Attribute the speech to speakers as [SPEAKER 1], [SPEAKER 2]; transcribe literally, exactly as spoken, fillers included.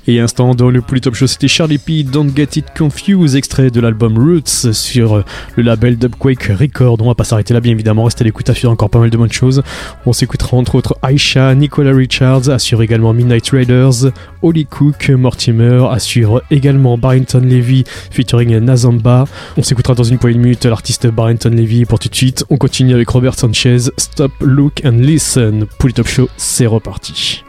[SPEAKER 1] Et instant dans le Polytop Show, c'était Charlie P, Don't Get It Confused, extrait de l'album Roots sur le label Dubquake Record. On va pas s'arrêter là, bien évidemment, restez à l'écoute, à encore pas mal de bonnes choses. On s'écoutera entre autres Aisha, Nicola Richards, assure également Midnight Riders, Holly Cook, Mortimer, assure également Barrington Levy featuring Nazamba. On s'écoutera dans une poignée de minutes l'artiste Barrington Levy. Pour tout de suite, on continue avec Robert Sanchez, Stop, Look and Listen. Polytop Show, c'est reparti.